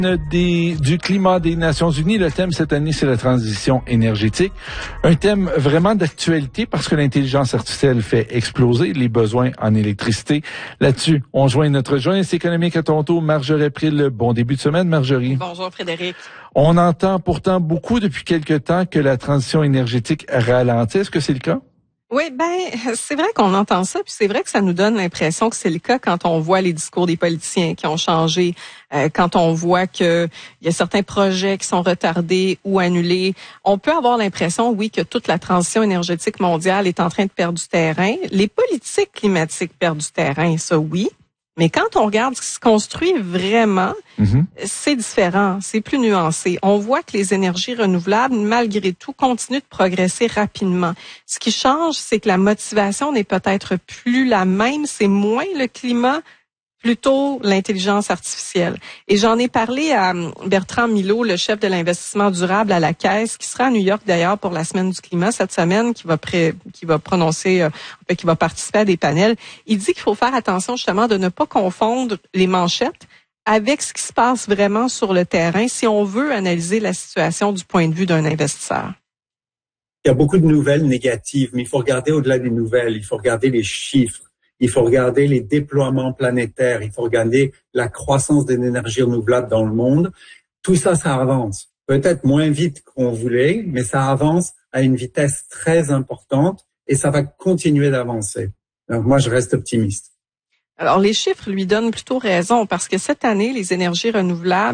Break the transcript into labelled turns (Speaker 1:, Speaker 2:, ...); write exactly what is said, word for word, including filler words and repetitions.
Speaker 1: Des, du climat des Nations Unies. Le thème cette année, c'est la transition énergétique. Un thème vraiment d'actualité parce que l'intelligence artificielle fait exploser les besoins en électricité. Là-dessus, on joint notre journaliste économique à Toronto, Marjorie April. Bon début de semaine, Marjorie.
Speaker 2: Bonjour, Frédéric.
Speaker 1: On entend pourtant beaucoup depuis quelque temps que la transition énergétique ralentit. Est-ce que c'est le cas?
Speaker 2: Oui, ben c'est vrai qu'on entend ça, puis c'est vrai que ça nous donne l'impression que c'est le cas quand on voit les discours des politiciens qui ont changé, euh, quand on voit que il y a certains projets qui sont retardés ou annulés. On peut avoir l'impression, oui, que toute la transition énergétique mondiale est en train de perdre du terrain. Les politiques climatiques perdent du terrain, ça oui. Mais quand on regarde ce qui se construit vraiment, mm-hmm. c'est différent, c'est plus nuancé. On voit que les énergies renouvelables, malgré tout, continuent de progresser rapidement. Ce qui change, c'est que la motivation n'est peut-être plus la même, c'est moins le climat, plutôt l'intelligence artificielle. Et j'en ai parlé à Bertrand Milot, le chef de l'investissement durable à la Caisse, qui sera à New York d'ailleurs pour la semaine du climat cette semaine, qui va pré- qui va prononcer, euh, qui va participer à des panels. Il dit qu'il faut faire attention justement de ne pas confondre les manchettes avec ce qui se passe vraiment sur le terrain si on veut analyser la situation du point de vue d'un investisseur.
Speaker 3: Il y a beaucoup de nouvelles négatives, mais il faut regarder au-delà des nouvelles, il faut regarder les chiffres. Il faut regarder les déploiements planétaires, il faut regarder la croissance des énergies renouvelables dans le monde. Tout ça, ça avance. Peut-être moins vite qu'on voulait, mais ça avance à une vitesse très importante et ça va continuer d'avancer. Donc moi, je reste optimiste.
Speaker 2: Alors, les chiffres lui donnent plutôt raison parce que cette année, les énergies renouvelables